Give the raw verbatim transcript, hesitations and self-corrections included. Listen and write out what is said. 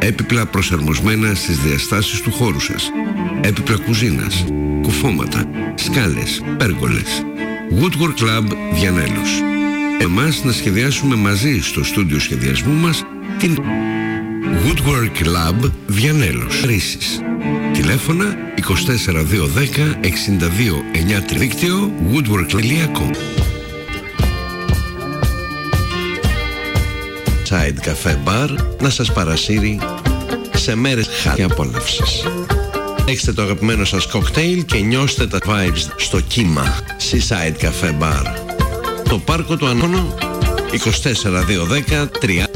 Έπιπλα προσαρμοσμένα στις διαστάσεις του χώρου σας. Έπιπλα κουζίνας, κουφώματα, σκάλες, πέργολες. Woodwork Club Διανέλος. Εμάς να σχεδιάσουμε μαζί στο στούντιο σχεδιασμού μας την Woodwork Club Διανέλος. Ρήσεις. Τηλέφωνα είκοσι τέσσερα δύο δέκα εξήντα δύο εννιά, δίκτυο woodwork τελεία com. Side Cafe Bar να σας παρασύρει σε μέρες χάρη απόλαυσης. Έχετε το αγαπημένο σας κοκτέιλ και νιώστε τα vibes στο κύμα. Seaside Cafe Bar. Το πάρκο του Ανώνου είκοσι τέσσερα δύο δέκα τρία.